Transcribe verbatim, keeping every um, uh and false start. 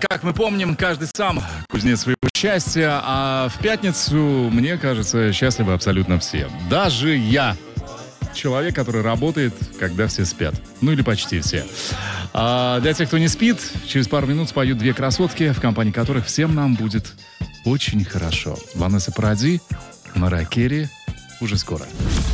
как мы помним, каждый сам кузнец своего счастья, а в пятницу, мне кажется, счастливы абсолютно все. Даже я. Человек, который работает, когда все спят. Ну или почти все. А для тех, кто не спит, через пару минут споют две красотки, в компании которых всем нам будет очень хорошо. Ванесса Паради, Марайя Керри. Уже скоро.